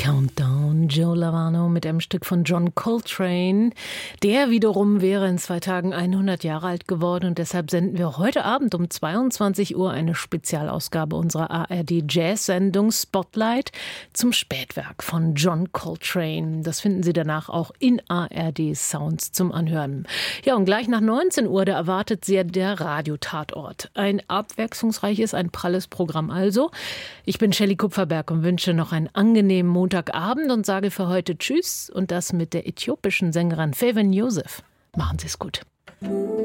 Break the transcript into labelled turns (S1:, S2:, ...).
S1: Countdown, Joe Lovano mit einem Stück von John Coltrane. Der wiederum wäre in 2 Tagen 100 Jahre alt geworden und deshalb senden wir heute Abend um 22 Uhr eine Spezialausgabe unserer ARD-Jazz-Sendung Spotlight zum Spätwerk von John Coltrane. Das finden Sie danach auch in ARD-Sounds zum Anhören. Ja, und gleich nach 19 Uhr, da erwartet Sie der Radiotatort. Ein abwechslungsreiches, ein pralles Programm also. Ich bin Shelley Kupferberg und wünsche noch einen angenehmen Montagabend und sage für heute Tschüss und das mit der äthiopischen Sängerin Feven Yosef. Machen Sie es gut.